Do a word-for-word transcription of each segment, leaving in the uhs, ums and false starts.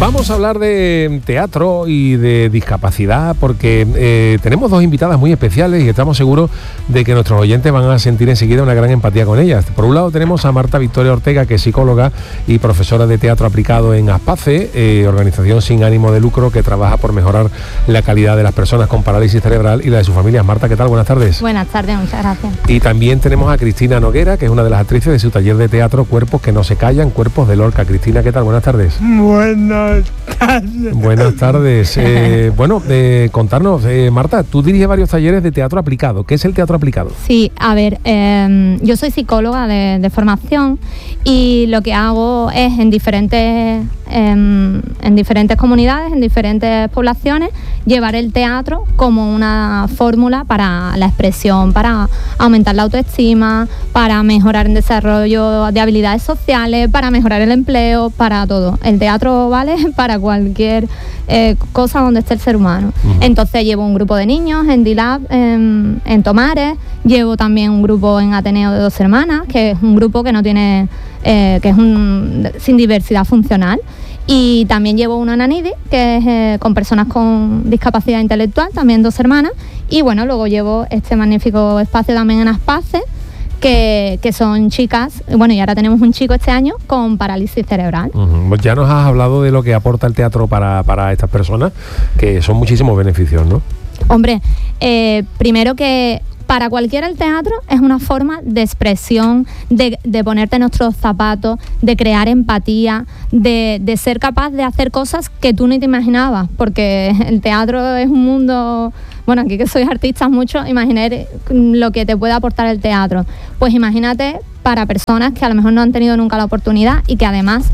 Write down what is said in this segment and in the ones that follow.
Vamos a hablar de teatro y de discapacidad porque eh, tenemos dos invitadas muy especiales y estamos seguros de que nuestros oyentes van a sentir enseguida una gran empatía con ellas. Por un lado tenemos a Marta Victoria Ortega, que es psicóloga y profesora de teatro aplicado en ASPACE, eh, organización sin ánimo de lucro que trabaja por mejorar la calidad de las personas con parálisis cerebral y la de sus familias. Marta, ¿qué tal? Buenas tardes. Buenas tardes, muchas gracias. Y también tenemos a Cristina Noguera, que es una de las actrices de su taller de teatro Cuerpos que no se callan, Cuerpos de Lorca. Cristina, ¿qué tal? Buenas tardes. Buenas tardes. Buenas tardes. Eh, bueno, eh, contarnos, eh, Marta, tú diriges varios talleres de teatro aplicado. ¿Qué es el teatro aplicado? Sí, a ver, eh, yo soy psicóloga de, de formación y lo que hago es en diferentes, eh, en diferentes comunidades, en diferentes poblaciones, llevar el teatro como una fórmula para la expresión, para aumentar la autoestima, para mejorar el desarrollo de habilidades sociales, para mejorar el empleo, para todo. El teatro vale para cualquier eh, cosa donde esté el ser humano. Uh-huh. Entonces llevo un grupo de niños en D I LAB, en, en Tomares, llevo también un grupo en Ateneo de Dos Hermanas, que es un grupo que no tiene, eh, que es un sin diversidad funcional. Y también llevo uno en Anidi, que es eh, con personas con discapacidad intelectual, también Dos Hermanas. Y bueno, luego llevo este magnífico espacio también en ASPACE, que, que son chicas, bueno, y ahora tenemos un chico este año con parálisis cerebral. Uh-huh. Pues ya nos has hablado de lo que aporta el teatro para, para estas personas, que son muchísimos beneficios, ¿no? Hombre, eh, primero que para cualquiera el teatro es una forma de expresión, de, de ponerte en nuestros zapatos, de crear empatía, de, de ser capaz de hacer cosas que tú ni te imaginabas, porque el teatro es un mundo... Bueno, aquí que sois artistas mucho, imaginar lo que te puede aportar el teatro. Pues imagínate para personas que a lo mejor no han tenido nunca la oportunidad y que además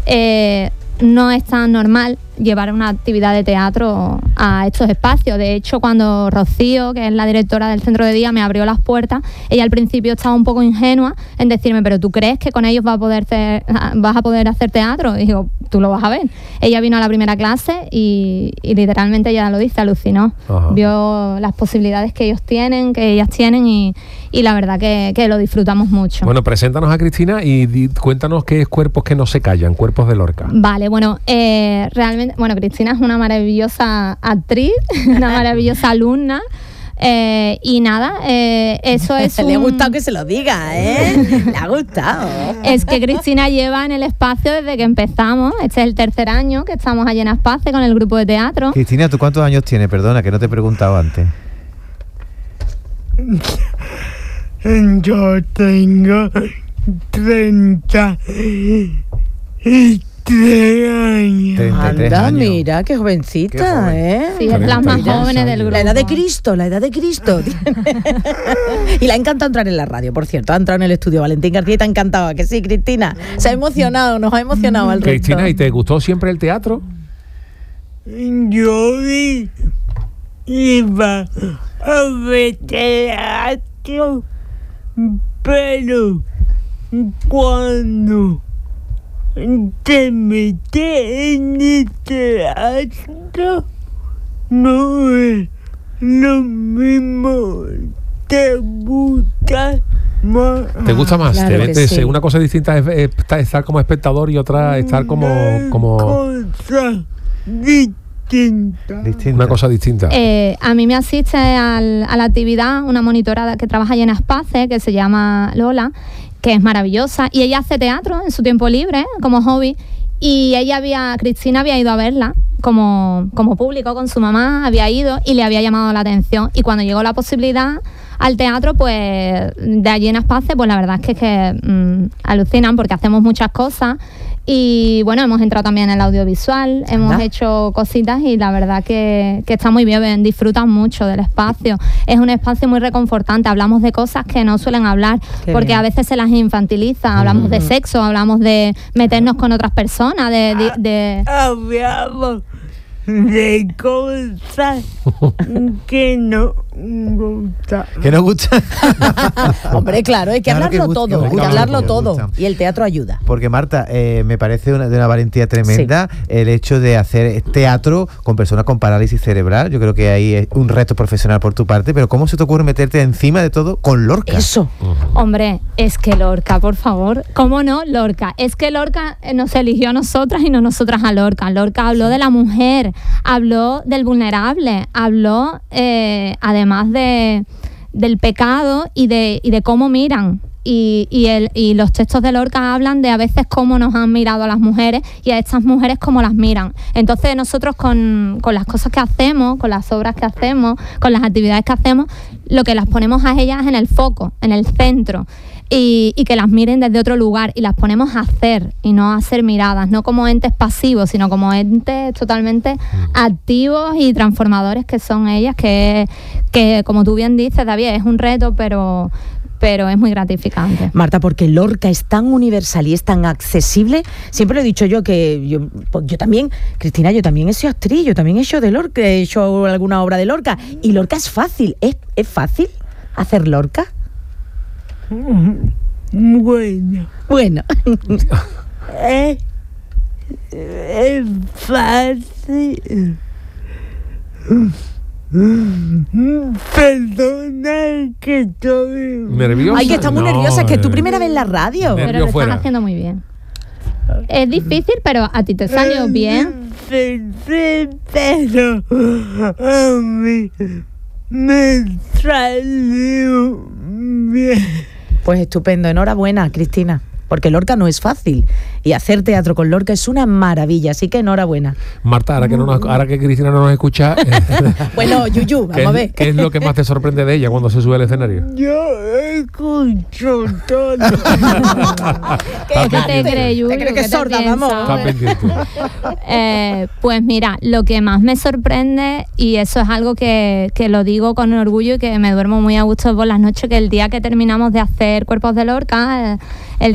eh, no es tan normal llevar una actividad de teatro a estos espacios. De hecho, cuando Rocío, que es la directora del centro de día, me abrió las puertas, ella al principio estaba un poco ingenua en decirme, pero ¿tú crees que con ellos vas a poder hacer, vas a poder hacer teatro? Y digo, tú lo vas a ver. Ella vino a la primera clase y, y literalmente ella lo dice, alucinó. Ajá. Vio las posibilidades que ellos tienen, que ellas tienen y, y la verdad que, que lo disfrutamos mucho. Bueno, preséntanos a Cristina y di, cuéntanos qué es Cuerpos que no se callan, Cuerpos de Lorca. Vale, bueno, eh, realmente Bueno, Cristina es una maravillosa actriz, una maravillosa alumna. Eh, y nada, eh, eso es un... Le ha gustado que se lo diga, ¿eh? Le ha gustado. Es que Cristina lleva en el espacio desde que empezamos. Este es el tercer año que estamos allí en Aspace con el grupo de teatro. Cristina, ¿tú cuántos años tienes? Perdona, que no te he preguntado antes. Yo tengo treinta y tres años. treinta y tres Anda, años. Mira, qué jovencita, qué joven. ¿eh? Sí, es las más jóvenes del grupo. La edad de Cristo, la edad de Cristo. Y le ha encantado entrar en la radio, por cierto. Ha entrado en el estudio Valentín García y te ha encantado. ¿A que sí, Cristina? Se ha emocionado, nos ha emocionado al resto. Cristina, ¿y te gustó siempre el teatro? Yo iba a ver teatro, pero cuando te metes en el teatro no es lo mismo, te gusta más. ¿Te gusta más? Claro ¿Te metes, sí. Una cosa distinta es, es estar como espectador y otra estar como... como... Cosa distinta. distinta. Una cosa distinta. Eh, a mí me asiste al, a la actividad una monitora que trabaja allí en Aspace, que se llama Lola, que es maravillosa, y ella hace teatro en su tiempo libre, como hobby, y ella había, Cristina había ido a verla como, como público con su mamá, había ido y le había llamado la atención, y cuando llegó la posibilidad al teatro, pues de allí en Aspace, pues la verdad es que, es que mmm, alucinan porque hacemos muchas cosas. Y bueno, hemos entrado también en el audiovisual, hemos ¿Anda? hecho cositas y la verdad que, que está muy bien, disfrutan mucho del espacio. Es un espacio muy reconfortante, hablamos de cosas que no suelen hablar, Qué porque bien. a veces se las infantiliza, hablamos mm. de sexo, hablamos de meternos con otras personas, de... de, de... Hablamos de cosas que no gustan. ¿Que no gusta? Hombre, claro, hay que Claro que hablarlo gusta, todo, que hay que gusta, hablarlo que todo. gusta. Y el teatro ayuda. Porque Marta, eh, me parece una, de una valentía tremenda el hecho de hacer teatro con personas con parálisis cerebral. Yo creo que ahí es un reto profesional por tu parte, pero ¿cómo se te ocurre meterte encima de todo con Lorca? Eso. Hombre, es que Lorca, por favor. ¿Cómo no? Lorca. Es que Lorca eh, nos eligió a nosotras y no nosotras a Lorca. Lorca habló de la mujer, habló del vulnerable, habló eh, además de, del pecado y de, y de cómo miran. Y, y, el, y los textos de Lorca hablan de a veces cómo nos han mirado a las mujeres y a estas mujeres cómo las miran. Entonces nosotros con, con las cosas que hacemos, con las obras que hacemos, con las actividades que hacemos, lo que las ponemos a ellas en el foco, en el centro. Y, y que las miren desde otro lugar y las ponemos a hacer y no a ser miradas, no como entes pasivos, sino como entes totalmente activos y transformadores que son ellas, que, que como tú bien dices, David, es un reto, pero... pero es muy gratificante. Marta, porque Lorca es tan universal y es tan accesible. Siempre lo he dicho yo que yo, pues yo también, Cristina, yo también he sido actriz, yo también he hecho de Lorca, he hecho alguna obra de Lorca. Y Lorca es fácil, ¿es, es fácil hacer Lorca? Bueno, Bueno, es, es fácil. Perdona que estoy ¿Nerviosa? ay, que está muy No, nerviosa, es que es tu eh, primera vez en la radio. Nervio Pero lo fuera. estás haciendo muy bien. Es difícil, pero a ti te salió bien. Pero a mí me salió bien. Pues estupendo, enhorabuena, Cristina. Porque Lorca no es fácil. Y hacer teatro con Lorca es una maravilla, así que enhorabuena. Marta, ahora que, no nos- ahora que Cristina no nos escucha, Bueno, Yuyu, ¿qué, vamos a es, ver. qué es lo que más te sorprende de ella cuando se sube al escenario? Yo escucho todo. Está ¿Qué te pendiente. crees, Yuyu? ¿Te crees que ¿Qué es te sorda, piensas? vamos? Está pendiente. Eh, pues mira, lo que más me sorprende, y eso es algo que, que lo digo con orgullo y que me duermo muy a gusto por las noches, que el día que terminamos de hacer Cuerpos de Lorca, eh, el